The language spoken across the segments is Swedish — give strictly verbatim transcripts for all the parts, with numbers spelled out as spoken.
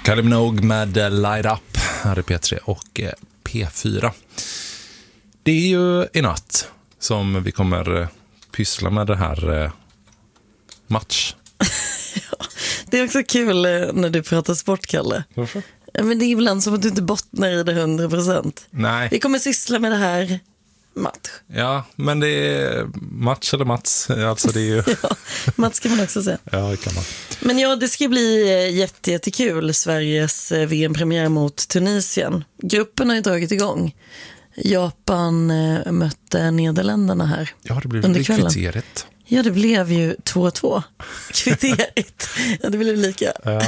Kylie Minogue med Light Up här i P tre och P fyra. Det är ju i natt som vi kommer pyssla med det här match. Ja, det är också kul när du pratar sport, Kalle. Varför? Men det är ibland som att du inte bottnar i det hundra procent. Nej. Vi kommer syssla med det här match. Ja, men det är match eller Mats. Alltså det är ju... Ja, Mats kan man också säga. Ja, det kan man. Men ja, det ska bli jätte, jättekul. Sveriges V M-premiär mot Tunisien. Gruppen har ju dragit igång. Japan mötte Nederländerna här. Ja, det blev under kvällen. Kriteriet. Ja, det blev ju två två. Kriteriet. Ja, det blev lika. Ja.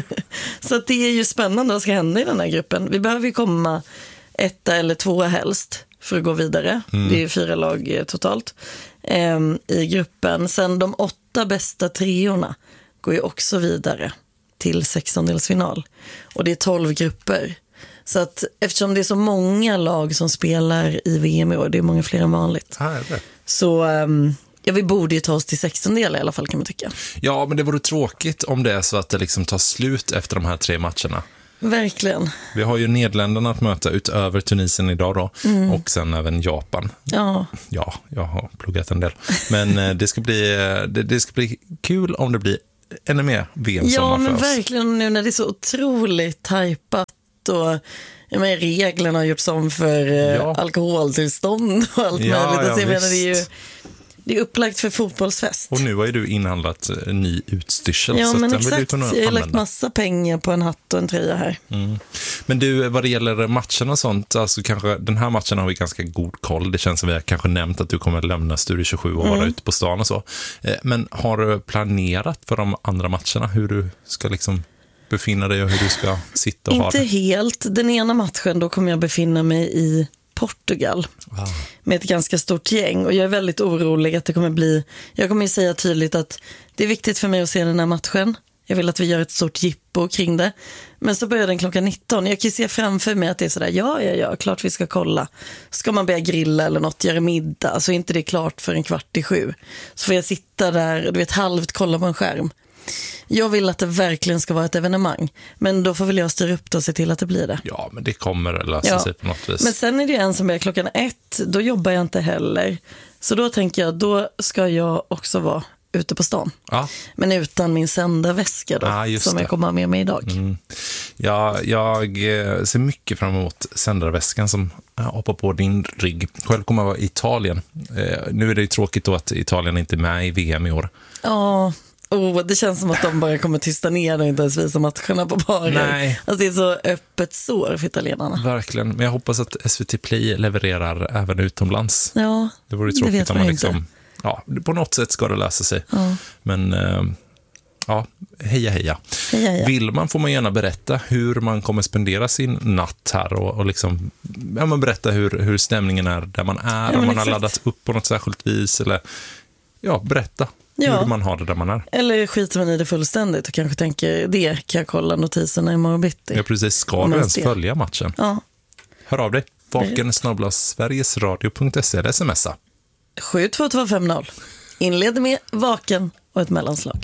Så att det är ju spännande vad ska hända i den här gruppen. Vi behöver ju komma etta eller två helst för att gå vidare. Mm. Det är ju fyra lag totalt eh, i gruppen. Sen de åtta bästa treorna går ju också vidare till sextondelsfinal. Och det är tolv grupper. Så att eftersom det är så många lag som spelar i V M i år, det är många fler än vanligt. Ah, är det? Så um, ja, vi borde ju ta oss till sextondel i alla fall, kan man tycka. Ja, men det vore tråkigt om det är så att det liksom tar slut efter de här tre matcherna. Verkligen. Vi har ju Nederländerna att möta utöver Tunisien idag då. Mm. Och sen även Japan. Ja. Ja, jag har pluggat en del. Men det ska bli, det, det ska bli kul om det blir ännu mer V M-sommar ja, men för oss. Verkligen nu när det är så otroligt tajpat och ja, men reglerna har gjorts om för ja. alkoholtillstånd och allt ja, möjligt. Ja, alltså, jag visst. menar, det är ju det är upplagt för fotbollsfest. Och nu har ju du inhandlat en ny utstyrsel. Ja, så men den exakt. Vill du kunna jag har använda. lagt massa pengar på en hatt och en tröja här. Mm. Men du, vad det gäller matchen och sånt, alltså kanske den här matchen har vi ganska god koll. Det känns som vi har kanske nämnt att du kommer lämna Studio tjugosju och vara mm. ute på stan och så. Men har du planerat för de andra matcherna hur du ska liksom befinna dig och hur du ska sitta och Inte ha det? Inte helt. Den ena matchen då kommer jag befinna mig i Portugal wow. med ett ganska stort gäng och jag är väldigt orolig att det kommer bli, jag kommer ju säga tydligt att det är viktigt för mig att se den här matchen. Jag vill att vi gör ett stort jippo kring det. Men så börjar den klockan nitton. Jag kan se framför mig att det är sådär, ja, ja, ja, klart vi ska kolla. Ska man börja grilla eller något, göra middag, så är inte det klart för en kvart i sju. Så får jag sitta där, du vet, halvt kolla på en skärm. Jag vill att det verkligen ska vara ett evenemang. Men då får väl jag styra upp det och se till att det blir det. Ja, men det kommer att lösa ja. sig på något vis. Men sen är det en som börjar klockan ett. Då jobbar jag inte heller. Så då tänker jag, då ska jag också vara ute på stan. Ja. Men utan min sändarväska då, ah, som det. jag kommer ha med mig idag. Mm. Ja, jag ser mycket fram emot sändarväskan som hoppar på din rygg. Själv kommer jag vara i Italien. Eh, nu är det ju tråkigt då att Italien inte är med i V M i år. Ja, oh, det känns som att de bara kommer tysta ner och inte ens visa matcherna på barer. Nej. Alltså det är så öppet sår för italienarna. Verkligen, men jag hoppas att S V T Play levererar även utomlands. Ja, det vore tråkigt det vet om man liksom... Inte. Ja, på något sätt ska det lösa sig. Ja. Men äh, ja, heja, heja. heja, heja. Vill man får man gärna berätta hur man kommer spendera sin natt här och, och liksom, ja, man berätta hur, hur stämningen är där man är, ja, om man exakt. har laddat upp på något särskilt vis eller ja, berätta ja. hur man har det där man är. Eller skiter man i det fullständigt och kanske tänker, det kan jag kolla notiserna imorgon bitti. Ja, precis. Ska du ens följa matchen? Ja. Hör av dig. Vaken snabel-a sverigesradio punkt se eller smsa. sju två två fem noll. Inleder med Vaken och ett mellanslag.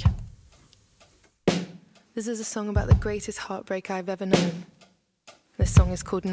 This is a song about the greatest heartbreak I've ever known. This song is called